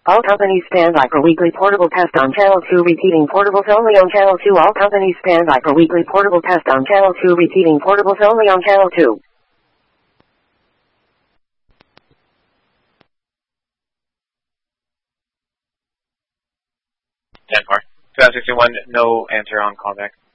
All companies stand by for weekly portable test on channel 2, repeating portables only on channel 2. All companies stand by for weekly portable test on channel 2, repeating portables only on channel 2. 10-4. 2061, no answer on callback.